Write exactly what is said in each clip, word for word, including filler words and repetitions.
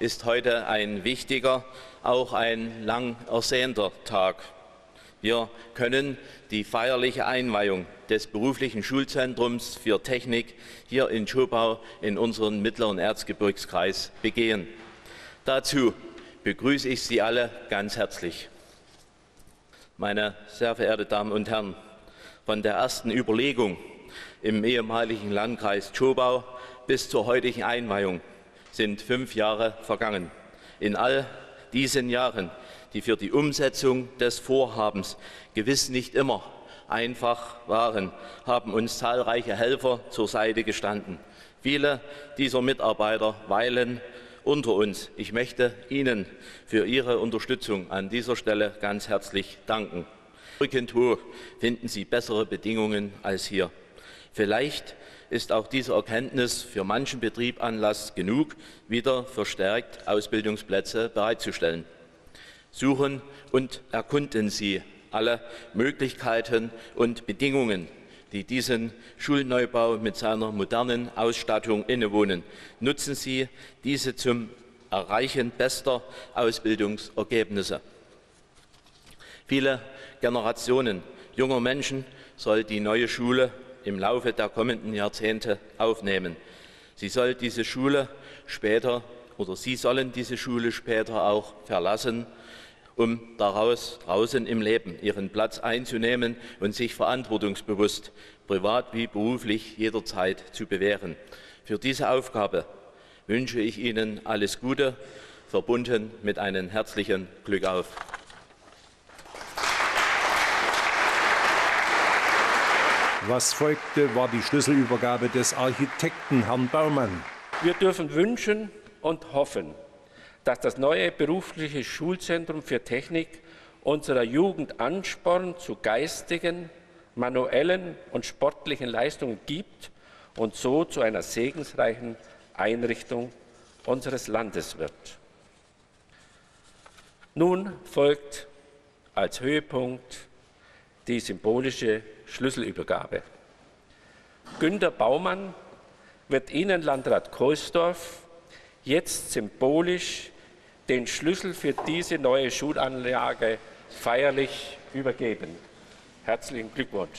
ist heute ein wichtiger, auch ein lang ersehnter Tag. Wir können die feierliche Einweihung des beruflichen Schulzentrums für Technik hier in Schobau in unserem mittleren Erzgebirgskreis begehen. Dazu begrüße ich Sie alle ganz herzlich. Meine sehr verehrten Damen und Herren, von der ersten Überlegung im ehemaligen Landkreis Schobau bis zur heutigen Einweihung sind fünf Jahre vergangen. In all diesen Jahren, die für die Umsetzung des Vorhabens gewiss nicht immer einfach waren, haben uns zahlreiche Helfer zur Seite gestanden. Viele dieser Mitarbeiter weilen unter uns. Ich möchte Ihnen für Ihre Unterstützung an dieser Stelle ganz herzlich danken. Nirgendwo finden Sie bessere Bedingungen als hier. Vielleicht ist auch diese Erkenntnis für manchen Betrieb Anlass genug, wieder verstärkt Ausbildungsplätze bereitzustellen. Suchen und erkunden Sie alle Möglichkeiten und Bedingungen, die diesen Schulneubau mit seiner modernen Ausstattung innewohnen. Nutzen Sie diese zum Erreichen bester Ausbildungsergebnisse. Viele Generationen junger Menschen soll die neue Schule im Laufe der kommenden Jahrzehnte aufnehmen. Sie soll diese Schule später oder Sie sollen diese Schule später auch verlassen, um daraus draußen im Leben Ihren Platz einzunehmen und sich verantwortungsbewusst, privat wie beruflich, jederzeit zu bewähren. Für diese Aufgabe wünsche ich Ihnen alles Gute, verbunden mit einem herzlichen Glück auf. Was folgte, war die Schlüsselübergabe des Architekten Herrn Baumann. Wir dürfen wünschen und hoffen, dass das neue berufliche Schulzentrum für Technik unserer Jugend Ansporn zu geistigen, manuellen und sportlichen Leistungen gibt und so zu einer segensreichen Einrichtung unseres Landes wird. Nun folgt als Höhepunkt die symbolische Schlüsselübergabe. Günter Baumann wird Ihnen, Landrat Kohlsdorf, jetzt symbolisch den Schlüssel für diese neue Schulanlage feierlich übergeben. Herzlichen Glückwunsch.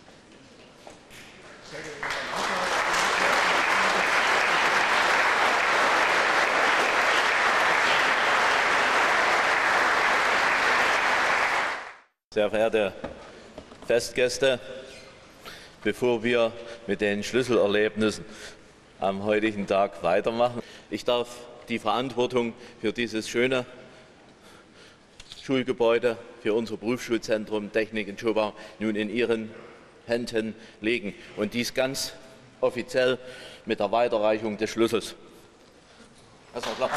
Sehr verehrte Festgäste, bevor wir mit den Schlüsselerlebnissen am heutigen Tag weitermachen, ich darf die Verantwortung für dieses schöne Schulgebäude, für unser Berufsschulzentrum Technik in Schobau nun in Ihren Händen legen und dies ganz offiziell mit der Weiterreichung des Schlüssels. Alles Gute.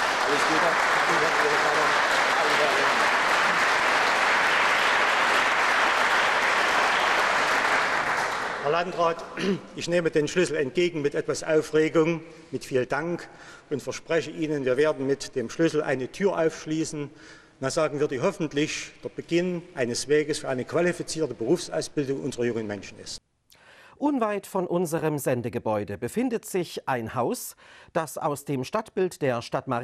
Herr Landrat, ich nehme den Schlüssel entgegen mit etwas Aufregung, mit viel Dank und verspreche Ihnen, wir werden mit dem Schlüssel eine Tür aufschließen. Da sagen wir, die hoffentlich der Beginn eines Weges für eine qualifizierte Berufsausbildung unserer jungen Menschen ist. Unweit von unserem Sendegebäude befindet sich ein Haus, das aus dem Stadtbild der Stadt Marienburg